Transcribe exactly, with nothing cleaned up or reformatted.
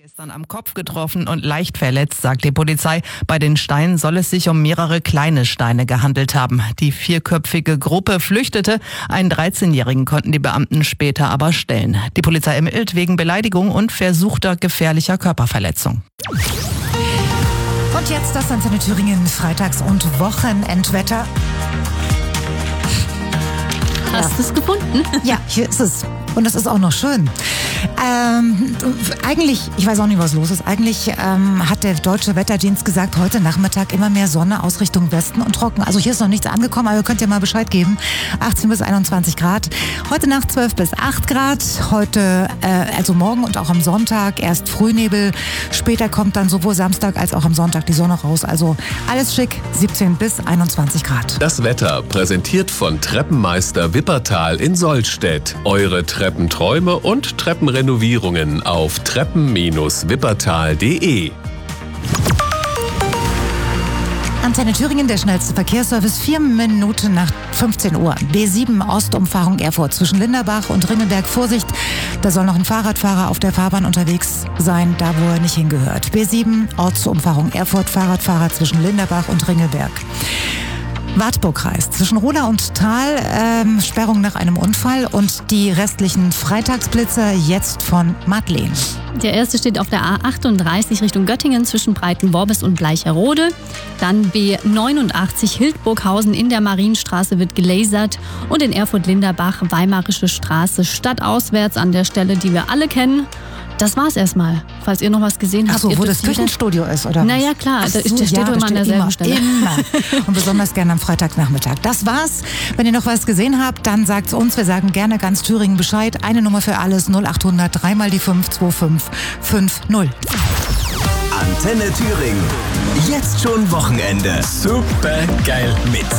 Gestern am Kopf getroffen und leicht verletzt, sagt die Polizei. Bei den Steinen soll es sich um mehrere kleine Steine gehandelt haben. Die vierköpfige Gruppe flüchtete. Einen dreizehnjährigen konnten die Beamten später aber stellen. Die Polizei ermittelt wegen Beleidigung und versuchter gefährlicher Körperverletzung. Und jetzt das Antenne Thüringen Freitags- und Wochenendwetter. Hast du es gefunden? Ja, hier ist es. Und es ist auch noch schön. Ähm, eigentlich, ich weiß auch nicht, was los ist, eigentlich ähm, hat der Deutsche Wetterdienst gesagt, heute Nachmittag immer mehr Sonne aus Richtung Westen und trocken. Also hier ist noch nichts angekommen, aber ihr könnt ja mal Bescheid geben. achtzehn bis einundzwanzig Grad. Heute Nacht zwölf bis acht Grad. Heute, äh, also morgen und auch am Sonntag erst Frühnebel. Später kommt dann sowohl Samstag als auch am Sonntag die Sonne raus. Also alles schick, siebzehn bis einundzwanzig Grad. Das Wetter präsentiert von Treppenmeister Wippertal in Sollstedt. Eure Treppenträume und Treppenrenovierungen auf treppen Bindestrich wippertal punkt de. Antenne Thüringen, der schnellste Verkehrsservice, vier Minuten nach fünfzehn Uhr. B sieben Ostumfahrung Erfurt zwischen Linderbach und Ringelberg. Vorsicht, da soll noch ein Fahrradfahrer auf der Fahrbahn unterwegs sein, da wo er nicht hingehört. B sieben Ortsumfahrung Erfurt, Fahrradfahrer zwischen Linderbach und Ringelberg. Wartburgkreis zwischen Roda und Thal, ähm, Sperrung nach einem Unfall und die restlichen Freitagsblitzer jetzt von Madeleine. Der erste steht auf der A achtunddreißig Richtung Göttingen zwischen Breitenworbis und Bleicherode. Dann B neunundachtzig Hildburghausen in der Marienstraße wird gelasert und in Erfurt-Linderbach Weimarische Straße stadtauswärts an der Stelle, die wir alle kennen. Das war's erstmal. Falls ihr noch was gesehen habt. Ach so, wo das Küchenstudio ist, oder? Naja, klar. Ach so, da steht ja, immer an derselben immer, Stelle. Immer. Und besonders gerne am Freitagnachmittag. Das war's. Wenn ihr noch was gesehen habt, dann sagt's uns. Wir sagen gerne ganz Thüringen Bescheid. Eine Nummer für alles. null achthundert drei mal die fünf zwei fünf fünf null. Antenne Thüringen. Jetzt schon Wochenende. Super geil. Mit